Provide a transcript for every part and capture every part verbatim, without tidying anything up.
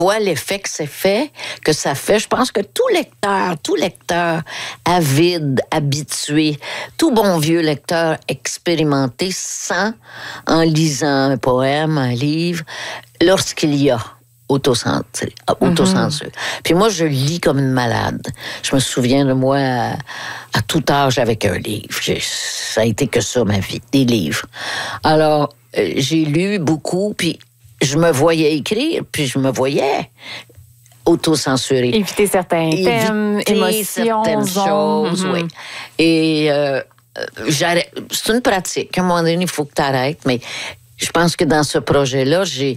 vois l'effet que c'est fait, que ça fait. Je pense que tout lecteur, tout lecteur avide, habitué, tout bon vieux lecteur expérimenté sent, en lisant un poème, un livre, lorsqu'il y a autocensure. autocensure. Mm-hmm. Puis moi, je lis comme une malade. Je me souviens de moi à, à tout âge avec un livre. J'ai, ça a été que ça, ma vie, des livres. Alors, euh, j'ai lu beaucoup, puis je me voyais écrire, puis je me voyais autocensurer. Éviter certains thèmes, Éviter émotions, certaines choses, mm-hmm. oui. Et euh, j'arrête. C'est une pratique. À un moment donné, il faut que tu arrêtes, mais je pense que dans ce projet-là, j'ai...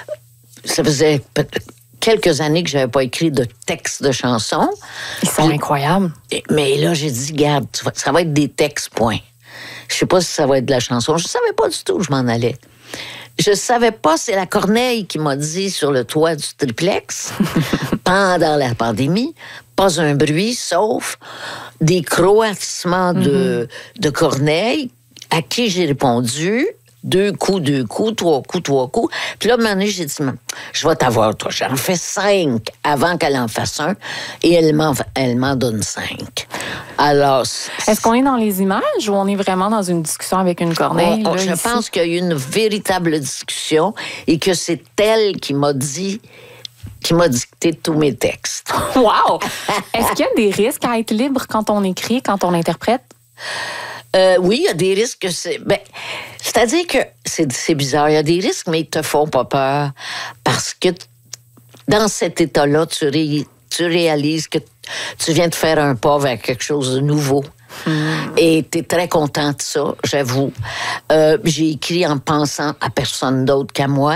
Ça faisait quelques années que je n'avais pas écrit de textes de chansons. Ils sont puis, incroyables. Mais là, j'ai dit, garde, ça va être des textes, point. Je ne sais pas si ça va être de la chanson. Je ne savais pas du tout où je m'en allais. Je savais pas, c'est la Corneille qui m'a dit sur le toit du triplex, pendant la pandémie, pas un bruit, sauf des croatissements mm-hmm. de, de Corneille, à qui j'ai répondu, deux coups, deux coups, trois coups, trois coups. Puis là, à un moment donné, j'ai dit, je vais t'avoir, toi. J'en fais cinq avant qu'elle en fasse un, et elle m'en, elle m'en donne cinq. Alors... Est-ce qu'on est dans les images ou on est vraiment dans une discussion avec une Corneille? On, on, là, je ici? pense qu'il y a eu une véritable discussion et que c'est elle qui m'a dit, qui m'a dicté tous mes textes. Wow! Est-ce qu'il y a des risques à être libre quand on écrit, quand on interprète? Euh, oui, il y a des risques. C'est, ben, c'est-à-dire que c'est, c'est bizarre. Il y a des risques, mais ils te font pas peur parce que dans cet état-là, tu, ré, tu réalises que tu viens de faire un pas vers quelque chose de nouveau. Mmh. Et tu es très content de ça, j'avoue. Euh, j'ai écrit en pensant à personne d'autre qu'à moi.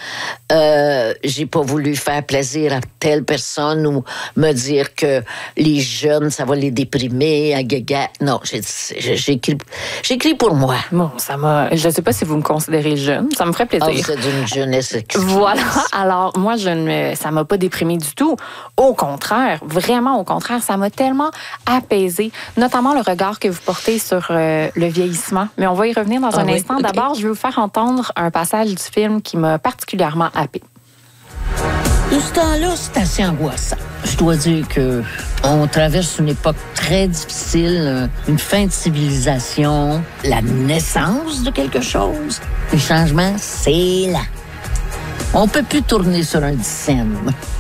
Euh, j'ai pas voulu faire plaisir à telle personne ou me dire que les jeunes, ça va les déprimer, à gaga. Non, j'ai, j'ai, écrit, j'ai écrit pour moi. Bon, ça m'a... Je sais pas si vous me considérez jeune, ça me ferait plaisir. Oh, c'est d'une jeunesse extrême. Voilà. Alors, moi, je ne, ça m'a pas déprimée du tout. Au contraire, vraiment au contraire, ça m'a tellement apaisée, notamment le regard que vous portez sur euh, le vieillissement. Mais on va y revenir dans ah, un oui? instant. Okay. D'abord, je vais vous faire entendre un passage du film qui m'a particulièrement happée. De ce temps-là, c'est assez angoissant. Je dois dire que on traverse une époque très difficile, une fin de civilisation, la naissance de quelque chose. Les changements, c'est là. On peut plus tourner sur un dixaine.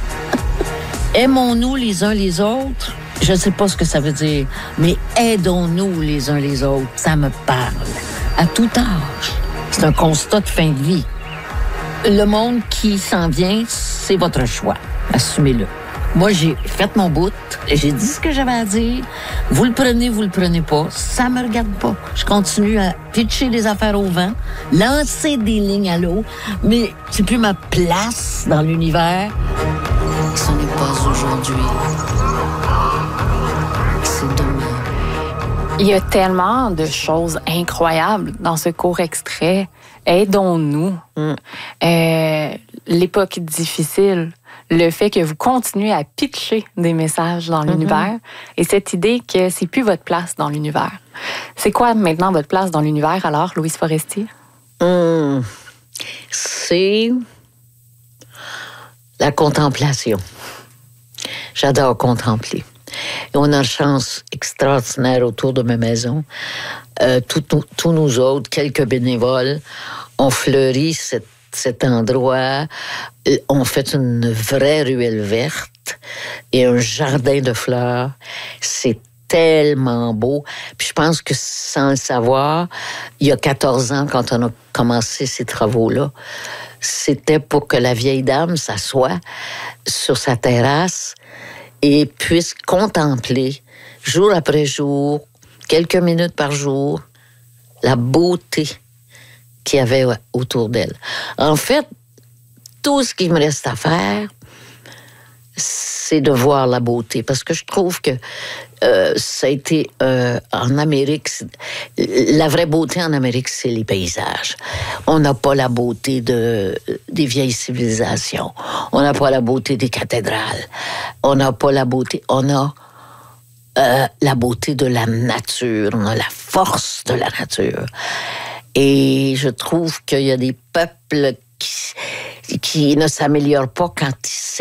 Aimons-nous les uns les autres? Je ne sais pas ce que ça veut dire, mais aidons-nous les uns les autres. Ça me parle. À tout âge. C'est un constat de fin de vie. Le monde qui s'en vient, c'est votre choix. Assumez-le. Moi, j'ai fait mon bout. J'ai dit ce que j'avais à dire. Vous le prenez, vous le prenez pas. Ça me regarde pas. Je continue à pitcher les affaires au vent, lancer des lignes à l'eau, mais c'est plus ma place dans l'univers. Ce n'est pas aujourd'hui. C'est demain. Il y a tellement de choses incroyables dans ce court extrait. Aidons-nous. Mm. Euh, l'époque difficile, le fait que vous continuez à pitcher des messages dans mm-hmm. l'univers et cette idée que c'est plus votre place dans l'univers. C'est quoi maintenant votre place dans l'univers alors, Louise Forestier? Mm. C'est la contemplation. J'adore contempler. Et on a une chance extraordinaire autour de ma maison. Euh, tous nous autres, quelques bénévoles, ont fleuri cet, cet endroit. On fait une vraie ruelle verte et un jardin de fleurs. C'est tellement beau. Puis je pense que sans le savoir, il y a quatorze ans, quand on a commencé ces travaux-là, c'était pour que la vieille dame s'assoie sur sa terrasse et puisse contempler, jour après jour, quelques minutes par jour, la beauté qu'il y avait autour d'elle. En fait, tout ce qu'il me reste à faire, c'est de voir la beauté. Parce que je trouve que euh, ça a été euh, en Amérique, la vraie beauté en Amérique, c'est les paysages. On n'a pas la beauté de, des vieilles civilisations. On n'a pas la beauté des cathédrales. On n'a pas la beauté... On a euh, la beauté de la nature. On a la force de la nature. Et je trouve qu'il y a des peuples qui, qui ne s'améliorent pas quand ils